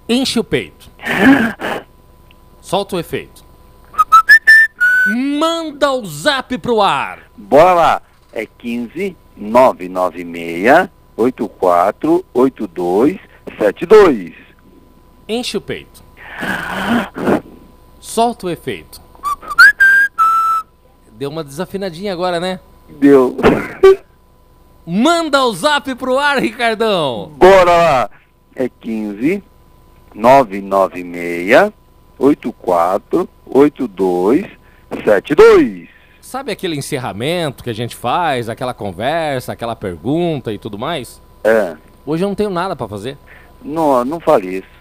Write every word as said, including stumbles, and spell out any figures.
Enche o peito. Solta o efeito. Manda o zap pro ar. Bora lá. É quinze, nove nove seis, oito quatro oito dois sete dois. Enche o peito. Solta o efeito. Deu uma desafinadinha agora, né? Deu. Manda o zap pro ar, Ricardão. Bora lá. É quinze, nove nove seis, oito quatro oito dois sete dois. Sabe aquele encerramento que a gente faz, aquela conversa, aquela pergunta e tudo mais? É. Hoje eu não tenho nada pra fazer. Não, não fale isso.